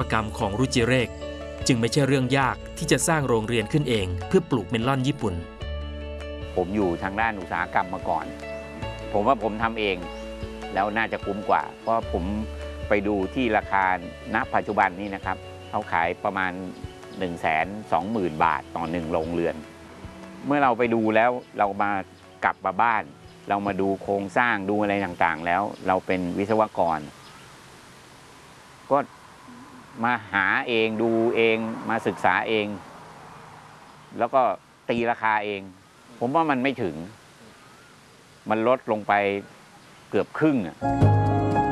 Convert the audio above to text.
กรรมของรุจิเรกจึงไม่ใช่เรื่องยากที่จะสร้างโรงเรียนขึ้นเองเพื่อปลูกเมลอนญี่ปุ่นผมอยู่ทางด้านอุตสาหกรรมมาก่อนผมว่าผมทำเองแล้วน่าจะคุ้มกว่าเพราะผมไปดูที่ราคาณปัจจุบันนี้นะครับเขาขายประมาณ 120,000 บาทต่อ1โรงเรือนเมื่อเราไปดูแล้วเรากลับมาบ้านเรามาดูโครงสร้างดูอะไรต่างๆแล้วเราเป็นวิศวกรก็มาหาเองดูเองมาศึกษาเองแล้วก็ตีราคาเองผมว่ามันไม่ถึงมันลดลงไปเกือบครึ่ง